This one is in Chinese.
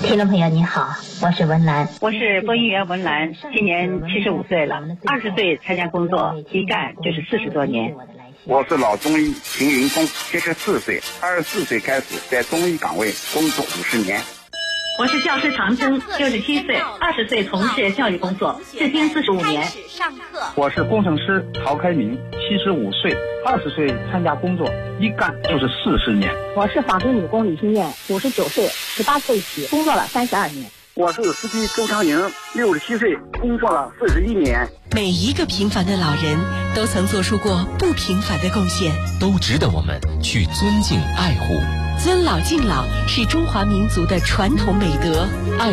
听众朋友你好，我是文兰， 我是播音员文兰，今年75岁了，20岁参加工作，一干就是40多年。 我是老中医邢云峰，74岁，24岁开始在中医岗位工作50年。 我是教师唐真，67岁，20岁从事教育工作，至今45年。 我是工程师陶开明，75岁，20岁参加工作，一干就是40年。 我是纺织女工李新燕，59岁，18岁起工作了32年。 我是司机周长营，67岁，工作了41年。 每一个平凡的老人都曾做出过不平凡的贡献， 都值得我们去尊敬爱护。 尊老敬老是中华民族的传统美德。